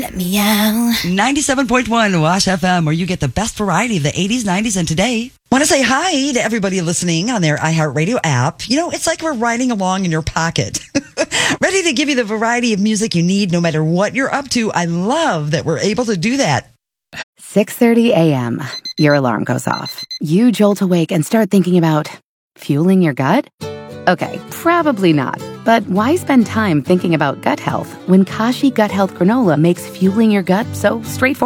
Let me out. 97.1 Wash FM, where you get the best variety of the 80s, 90s, and today. Want to say hi to everybody listening on their iHeartRadio app. You know, it's like we're riding along in your pocket. Ready to give you the variety of music you need no matter what you're up to. I love that we're able to do that. 6:30 a.m. Your alarm goes off. You jolt awake and start thinking about fueling your gut? Okay, probably not. But why spend time thinking about gut health when Kashi Gut Health Granola makes fueling your gut so straightforward?